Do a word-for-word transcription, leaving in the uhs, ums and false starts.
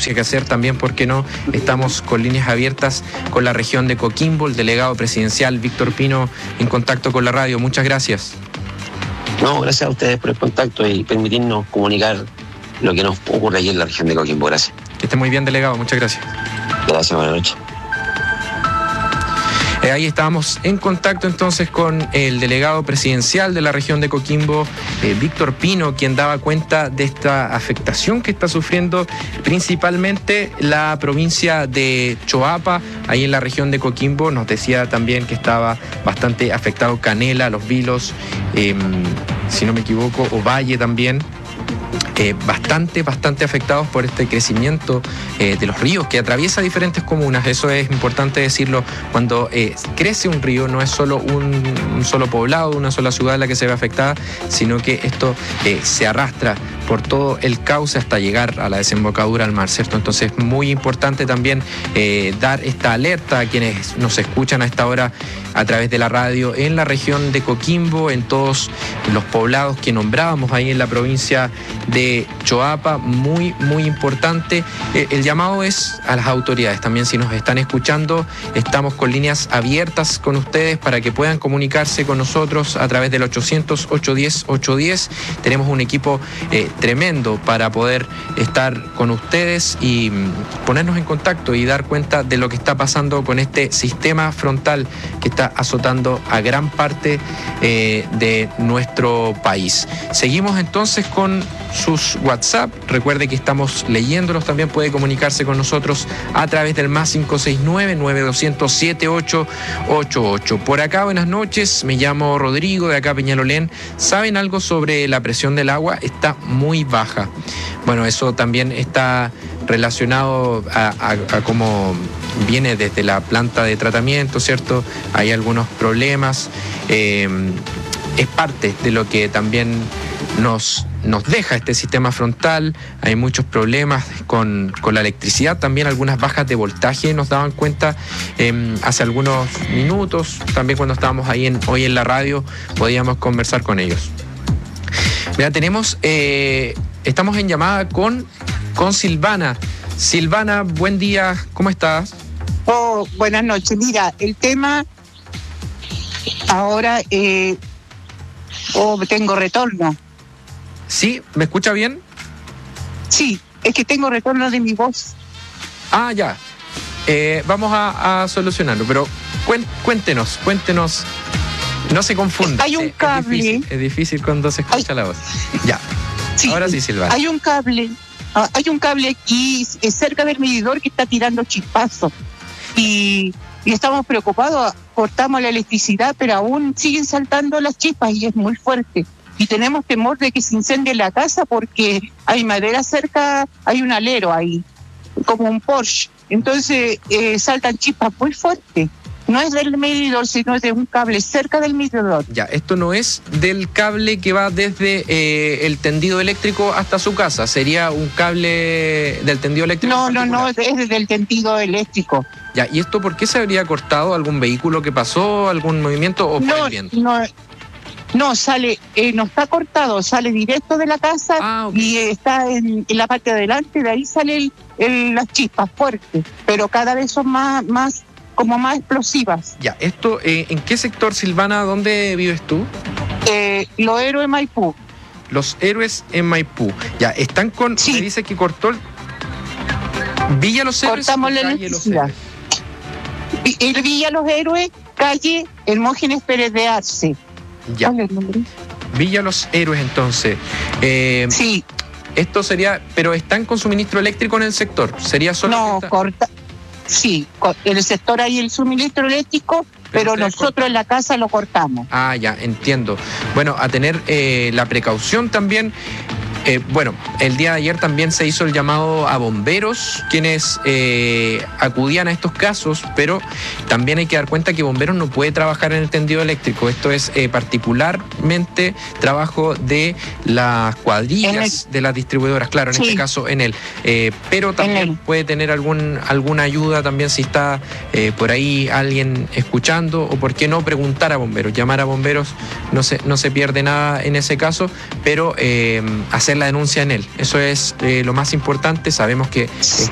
denuncia que hacer también, ¿por qué no? Estamos con líneas abiertas con la región de Coquimbo, el delegado presidencial Víctor Pino en contacto con la radio. Muchas gracias. No, gracias a ustedes por el contacto y permitirnos comunicar lo que nos ocurre allí en la región de Coquimbo. Gracias. Que esté muy bien, delegado. Muchas gracias. Gracias, buenas noches. Eh, ahí estábamos en contacto entonces con el delegado presidencial de la región de Coquimbo, eh, Víctor Pino, quien daba cuenta de esta afectación que está sufriendo principalmente la provincia de Choapa, ahí en la región de Coquimbo. Nos decía también que estaba bastante afectado Canela, Los Vilos, eh, si no me equivoco, Ovalle también. Eh, bastante, bastante afectados por este crecimiento eh, de los ríos que atraviesa diferentes comunas. Eso es importante decirlo. Cuando eh, crece un río no es solo un, un solo poblado, una sola ciudad la que se ve afectada, sino que esto eh, se arrastra por todo el cauce hasta llegar a la desembocadura al mar, ¿cierto? Entonces es muy importante también eh, dar esta alerta a quienes nos escuchan a esta hora a través de la radio en la región de Coquimbo, en todos los poblados que nombrábamos ahí en la provincia de Choapa. Muy, muy importante. Eh, el llamado es a las autoridades también. Si nos están escuchando, estamos con líneas abiertas con ustedes para que puedan comunicarse con nosotros a través del ochocientos, ochocientos diez, ochocientos diez. Tenemos un equipo eh, tremendo para poder estar con ustedes y ponernos en contacto y dar cuenta de lo que está pasando con este sistema frontal que está azotando a gran parte eh, de nuestro país. Seguimos entonces con sus WhatsApp. Recuerde que estamos leyéndolos. También puede comunicarse con nosotros a través del más cinco seis nueve, nueve dos cero cero, siete ocho ocho ocho. Por acá, buenas noches. Me llamo Rodrigo, de acá Peñalolén. ¿Saben algo sobre la presión del agua? Está muy baja. Bueno, eso también está relacionado a, a, a cómo viene desde la planta de tratamiento, ¿cierto? Hay algunos problemas. Eh, es parte de lo que también nos, nos deja este sistema frontal. Hay muchos problemas con, con la electricidad, también algunas bajas de voltaje nos daban cuenta eh, hace algunos minutos, también cuando estábamos ahí en, hoy en la radio podíamos conversar con ellos. Mira, tenemos, eh, estamos en llamada con, con Silvana. Silvana, buen día, ¿cómo estás? Oh, buenas noches. Mira, el tema ahora, eh, oh, tengo retorno. ¿Sí? ¿Me escucha bien? Sí, es que tengo retorno de mi voz. Ah, ya. Eh, vamos a, a solucionarlo, pero cuéntenos, cuéntenos. No se confunda. Hay un cable. Es difícil, es difícil cuando se escucha hay, la voz. Ya. Sí, ahora sí, Silvana. Hay un cable. Uh, hay un cable aquí eh, cerca del medidor que está tirando chispazos. Y, y estamos preocupados. Cortamos la electricidad, pero aún siguen saltando las chispas y es muy fuerte. Y tenemos temor de que se incendie la casa porque hay madera cerca, hay un alero ahí, como un Porsche. Entonces eh, saltan chispas muy fuertes. No es del medidor, sino es de un cable cerca del medidor. Ya, esto no es del cable que va desde eh, el tendido eléctrico hasta su casa. ¿Sería un cable del tendido eléctrico? No, no, no, es desde el tendido eléctrico. Ya, ¿y esto por qué se habría cortado? ¿Algún vehículo que pasó? ¿Algún movimiento? ¿O no, por el viento? No, no, sale, eh, no está cortado, sale directo de la casa. Ah, okay. Y está en, en la parte de adelante, de ahí salen las chispas fuertes, pero cada vez son más... más como más explosivas. Ya, esto, eh, ¿en qué sector, Silvana? ¿Dónde vives tú? Eh, Los Héroes Maipú. Los Héroes en Maipú. Ya, están con... Sí. Me dice que cortó el... Villa Los Héroes. Cortamos la electricidad. El Villa Los Héroes, calle Hermógenes Pérez de Arce. Ya. ¿Cuál es el nombre? Villa Los Héroes, entonces. Eh, sí. Esto sería... Pero ¿están con suministro eléctrico en el sector? ¿Sería solo...? No, esta... corta... Sí, en el sector hay el suministro eléctrico, pero, pero nosotros cortan. En la casa lo cortamos. Ah, ya, entiendo. Bueno, a tener eh, la precaución también. Eh, bueno, el día de ayer también se hizo el llamado a bomberos, quienes eh, acudían a estos casos, pero también hay que dar cuenta que bomberos no puede trabajar en el tendido eléctrico. Esto es eh, particularmente trabajo de las cuadrillas de las distribuidoras, claro, en sí. este caso en él. Eh, pero también puede tener algún alguna ayuda también si está eh, por ahí alguien escuchando, o por qué no preguntar a bomberos, llamar a bomberos, no se, no se pierde nada en ese caso, pero eh, hacer la denuncia en él. Eso es eh, lo más importante. Sabemos que